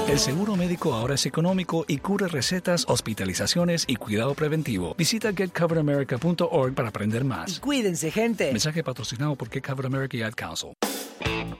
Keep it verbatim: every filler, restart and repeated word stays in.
El seguro médico ahora es económico y cubre recetas, hospitalizaciones y cuidado preventivo. Visita get covered america punto org para aprender más. Y cuídense, gente. Mensaje patrocinado por Get Covered America y Ad Council.